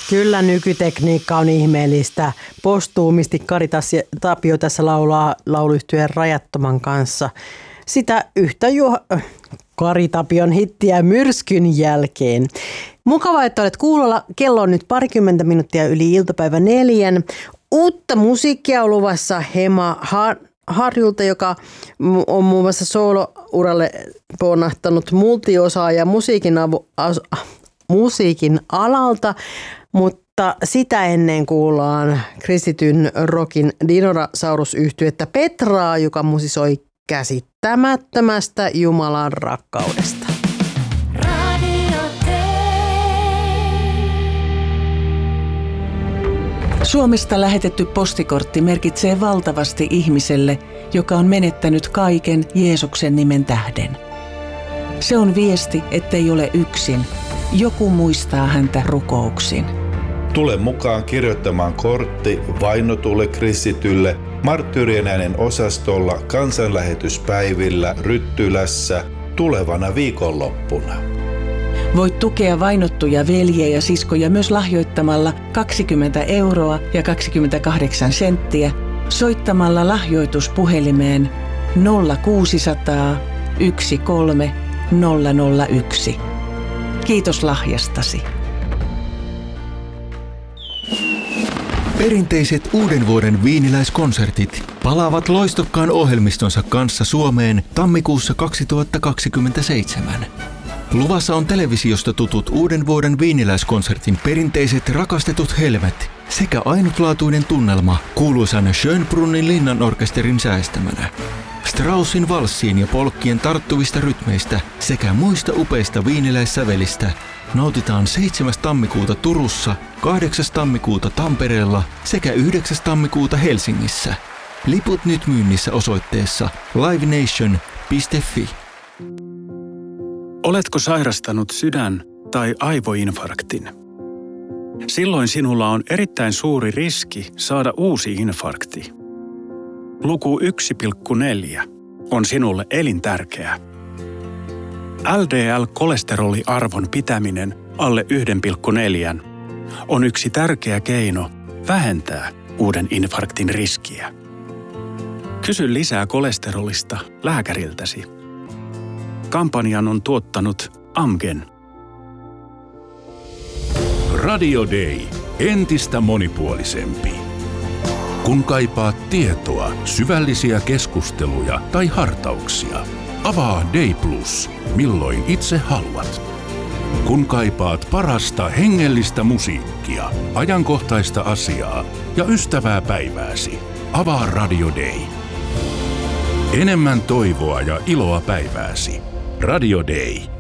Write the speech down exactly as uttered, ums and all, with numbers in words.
Kyllä nykytekniikka on ihmeellistä. Postuumisti Kari Tapio tässä laulaa lauluyhtyeen Rajattoman kanssa. Sitä yhtä Juha, Kari Tapion hittiä Myrskyn jälkeen. Mukavaa, että olet kuulolla. Kello on nyt parikymmentä minuuttia yli iltapäivä neljän. Uutta musiikkia on luvassa Hema Harjulta, joka on muun muassa soolouralle ponnahtanut multiosaaja musiikin, avu, as, musiikin alalta, mutta sitä ennen kuullaan kristityn rockin Dinosaurus-yhtyettä Petraa, joka musisoi käsittämättömästä Jumalan rakkaudesta. Suomesta lähetetty postikortti merkitsee valtavasti ihmiselle, joka on menettänyt kaiken Jeesuksen nimen tähden. Se on viesti, ettei ole yksin. Joku muistaa häntä rukouksin. Tule mukaan kirjoittamaan kortti vainotulle kristitylle Marttyyrien äänen osastolla kansanlähetyspäivillä Ryttylässä tulevana viikonloppuna. Voit tukea vainottuja veljiä ja siskoja myös lahjoittamalla kaksikymmentä euroa ja kaksikymmentäkahdeksan senttiä soittamalla lahjoituspuhelimeen nolla kuusisataa yksi kolme nolla nolla yksi. Kiitos lahjastasi. Perinteiset uuden vuoden viiniläiskonsertit palaavat loistokkaan ohjelmistonsa kanssa Suomeen tammikuussa kaksituhattakaksikymmentäseitsemän. Luvassa on televisiosta tutut uuden vuoden viiniläiskonsertin perinteiset rakastetut helmet sekä ainutlaatuinen tunnelma kuuluisan Schönbrunnin linnanorkesterin säestämänä. Straussin valssien ja polkkien tarttuvista rytmeistä sekä muista upeista viiniläissävelistä nautitaan seitsemäs tammikuuta Turussa, kahdeksas tammikuuta Tampereella sekä yhdeksäs tammikuuta Helsingissä. Liput nyt myynnissä osoitteessa livenation piste fi. Oletko sairastanut sydän- tai aivoinfarktin? Silloin sinulla on erittäin suuri riski saada uusi infarkti. Luku yksi pilkku neljä on sinulle elintärkeä. L D L-kolesteroliarvon pitäminen alle yksi pilkku neljä on yksi tärkeä keino vähentää uuden infarktin riskiä. Kysy lisää kolesterolista lääkäriltäsi. Kampanjan on tuottanut Amgen. Radio Day. Entistä monipuolisempi. Kun kaipaat tietoa, syvällisiä keskusteluja tai hartauksia, avaa Day Plus, milloin itse haluat. Kun kaipaat parasta hengellistä musiikkia, ajankohtaista asiaa ja ystävää päivääsi, avaa Radio Day. Enemmän toivoa ja iloa päivääsi. Radio Day.